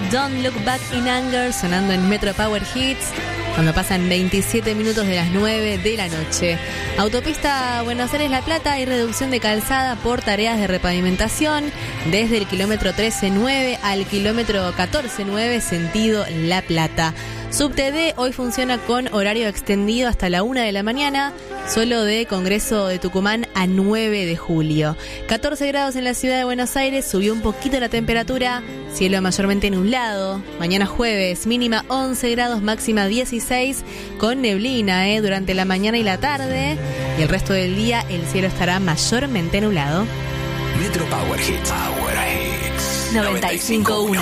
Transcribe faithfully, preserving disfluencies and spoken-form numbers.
Don't Look Back in Anger, sonando en Metro Power Hits, cuando pasan veintisiete minutos de las nueve de la noche. Autopista Buenos Aires-La Plata, hay reducción de calzada por tareas de repavimentación desde el kilómetro trece nueve al kilómetro catorce nueve, sentido La Plata. Subte D hoy funciona con horario extendido hasta la una de la mañana, solo de Congreso de Tucumán a nueve de julio. catorce grados en la ciudad de Buenos Aires, subió un poquito la temperatura, cielo mayormente nublado. Mañana jueves, mínima once grados, máxima dieciséis, con neblina eh, durante la mañana y la tarde. Y el resto del día el cielo estará mayormente nublado. Metro Power Hits. Power Hits. noventa y cinco punto uno